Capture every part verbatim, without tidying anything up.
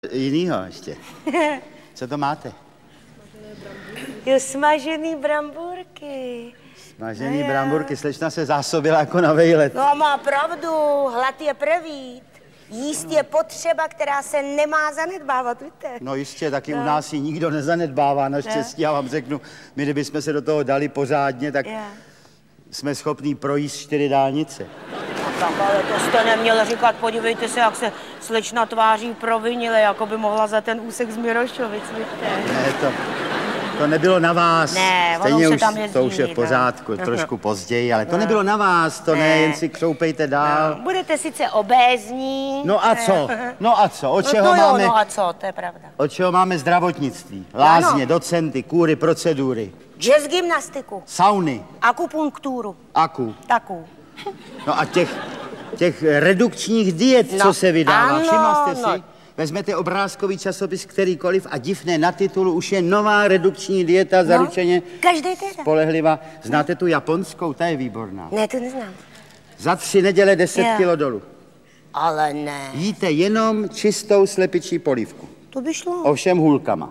Jinýho ještě. Co to máte? Jo, smažený brambůrky. Smažený brambůrky, slečna se zásobila jako na vejlet. No a má pravdu, hlad je prvít. Jíst je potřeba, která se nemá zanedbávat, víte? No jistě, taky no. U nás ji nikdo nezanedbává, naštěstí. Já vám řeknu, my kdybychom se do toho dali pořádně, tak yeah. jsme schopní projít čtyři dálnice. Tak ale to jste neměl říkat, podívejte se, jak se slečna tváří provinile, jako by mohla za ten úsek z Mirošovic, víte? Ne, to, to nebylo na vás. Ne, stejně už, už tam jezdí, to už je v pořádku, no. Trošku později, ale to nebylo na vás, to ne, ne jen si křoupejte dál. No. Budete sice obézní. No a co? No a co? Od čeho no, no, máme? No a co, to je pravda. Od čeho máme zdravotnictví, lázně, ano. Docenty, kůry, procedury. Jazz gymnastiku. Sauny. Akupunkturu. Aku. Taku. No a těch, těch redukčních diet, no. Co se vydává, všimla jste si? No. Vezmete obrázkový časopis kterýkoliv a divné na titulu už je nová redukční dieta, zaručeně no, každý týden. Spolehlivá. Znáte tu japonskou? Ta je výborná. Ne, to neznám. Za tři neděle deset yeah. kilo dolů. Ale ne. Jíte jenom čistou slepičí polívku. To by šlo. Ovšem hůlkama.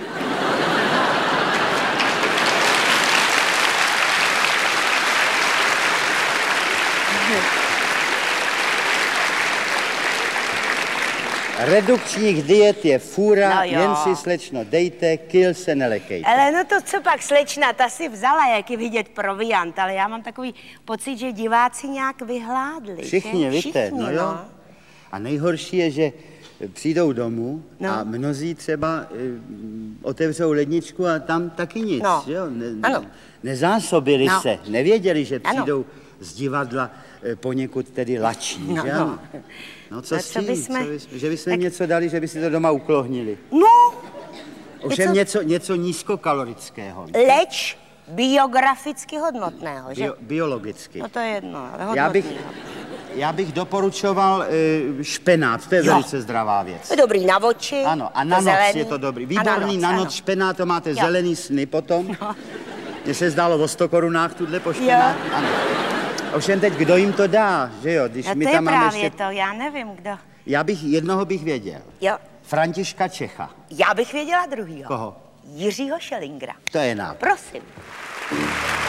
Redukčních diet je fůra, no jen si, slečno, dejte, kil se nelekejte. Ale no to co pak, slečna, ta si vzala, jak je vidět proviant, ale já mám takový pocit, že diváci nějak vyhládli. Všichni, víte, Všichni, no jo. No. A nejhorší je, že přijdou domů no. A mnozí třeba e, otevřou ledničku a tam taky nic, no. Jo? Ne, ano. Nezásobili no. se, nevěděli, že přijdou ano. z divadla e, poněkud tedy lační, no, že ano? No. No co s tím? Bysme... Co bys... Že bychom tak... něco dali, že by si to doma uklohnili. No. Ovšem co... něco, něco nízkokalorického. Leč biograficky hodnotného, že? Bio, biologicky. No to je jedno, ale hodnotného. Já bych, já bych doporučoval e, špenát, to je jo. velice zdravá věc. Je dobrý na oči. Ano, a na noc zelený. Je to dobrý. Výborný na noc, na noc špenát, to máte jo. zelený sny potom. No. Mně se zdálo o sto korunách tuhle po špenát. Jo. Ano. Ovšem teď, kdo jim to dá, že jo? Když no my to tam je máme právě ještě... to, já nevím, kdo. Já bych, jednoho bych věděl. Jo. Františka Čecha. Já bych věděla druhýho. Koho? Jiřího Schellingra. To je nápad. Prosím.